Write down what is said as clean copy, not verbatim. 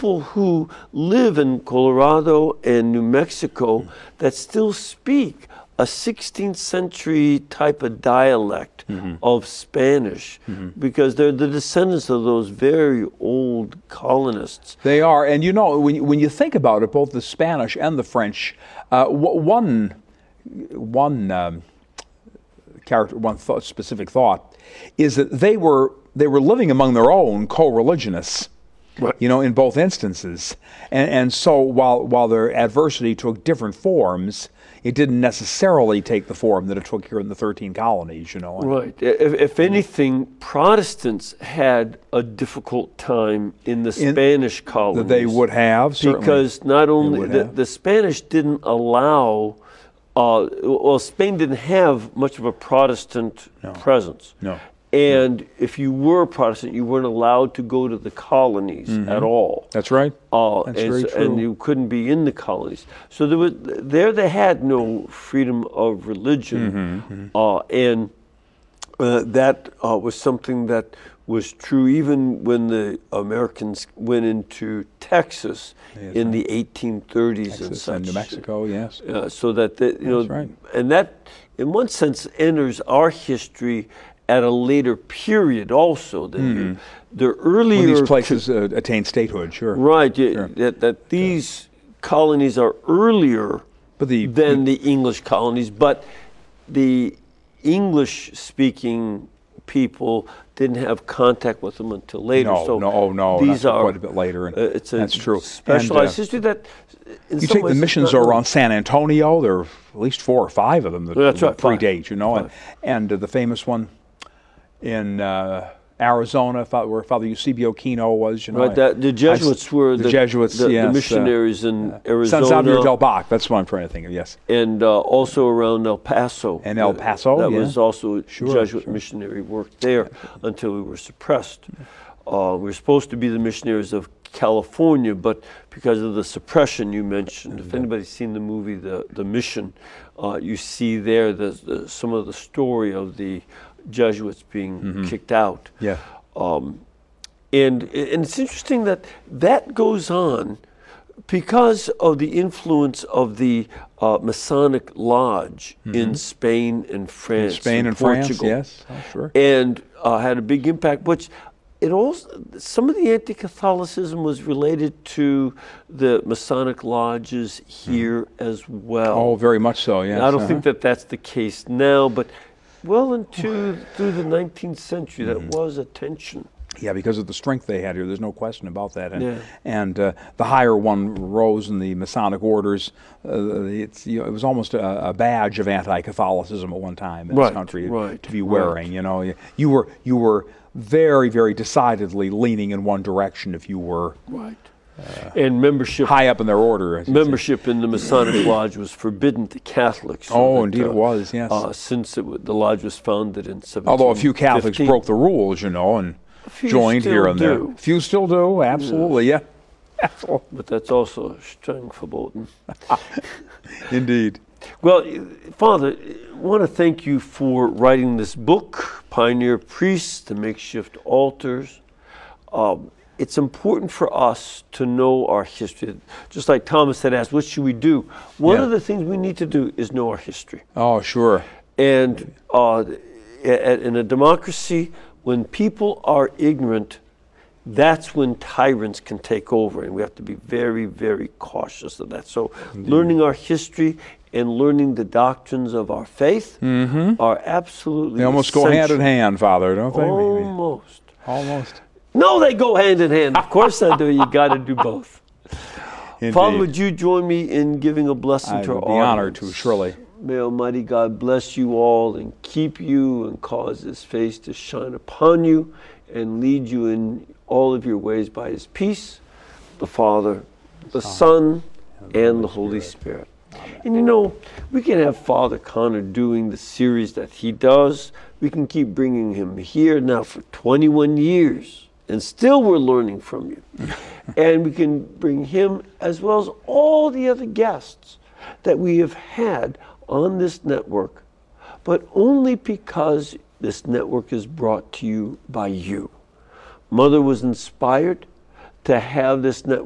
people who live in Colorado and New Mexico that still speak a 16th century type of dialect of Spanish, because they're the descendants of those very old colonists. They are, and you know, when you think about it, both the Spanish and the French, one specific thought is that they were living among their own co-religionists. Right. You know, in both instances, and so while their adversity took different forms, it didn't necessarily take the form that it took here in the 13 colonies. You know, Right. If anything, Protestants had a difficult time in the Spanish colonies. That they would have, certainly. Because not only the Spanish didn't allow. Spain didn't have much of a Protestant presence. No. And if you were a Protestant, you weren't allowed to go to the colonies at all. That's right. That's very true. And you couldn't be in the colonies. So they had no freedom of religion. And that was something that was true even when the Americans went into Texas in the 1830s Texas and such. And New Mexico, yes. So that, That's right. And that, in one sense, enters our history at a later period also. The earlier... When these places attained statehood, sure. Right, Sure. that these colonies are earlier than the English colonies, but the English-speaking people didn't have contact with them until later. No, these are quite a bit later. And it's a that's true. Specialized history that... You take the missions around San Antonio, there are at least 4 or 5 of them that predate, you know, and the famous one in Arizona, where Father Eusebio Kino was, you know. Right, the Jesuits were the Jesuits, the missionaries in Arizona. San Xavier del Bac, that's what I'm trying to think of, yes. And also around El Paso. And El Paso, That was also Jesuit missionary work there until we were suppressed. We were supposed to be the missionaries of California, but because of the suppression you mentioned, if anybody's seen the movie The Mission, you see there some of the story of the Jesuits being kicked out. Yeah. And it's interesting that goes on because of the influence of the Masonic Lodge in Spain and France. France, yes, sure. And had a big impact, which it also, some of the anti-Catholicism was related to the Masonic lodges here as well. Oh, very much so, yes. I don't think that's the case now, but through the 19th century, that was a tension. Yeah, because of the strength they had here, there's no question about that. And the higher one rose in the Masonic orders, it was almost a badge of anti-Catholicism at one time in this country to be wearing. You know, you were very, very decidedly leaning in one direction if you were and membership high up in their order. Membership in the Masonic Lodge was forbidden to Catholics. Indeed it was. Yes, since the lodge was founded in 1715. Although a few Catholics broke the rules, you know, and joined here and there. A few still do. Absolutely, yeah. Absolutely. But that's also strong verboten. Indeed. Well, Father, I want to thank you for writing this book, Pioneer Priests, The Makeshift Altars. It's important for us to know our history. Just like Thomas had asked, what should we do? One of the things we need to do is know our history. Oh, sure. And in a democracy, when people are ignorant, that's when tyrants can take over, and we have to be very, very cautious of that. So learning our history and learning the doctrines of our faith are absolutely They almost essential. go hand in hand, Father, don't they? Almost. Almost. No, they go hand in hand. Of course they do. You got to do both. Indeed. Father, would you join me in giving a blessing to our audience? I'd be honored to, surely. May Almighty God bless you all and keep you and cause His face to shine upon you and lead you in all of your ways by His peace, the Father, the Son, and the Holy Spirit. And you know, we can have Father Connor doing the series that he does. We can keep bringing him here now for 21 years. And still we're learning from you. And we can bring him as well as all the other guests that we have had on this network, but only because this network is brought to you by you. Mother was inspired to have this network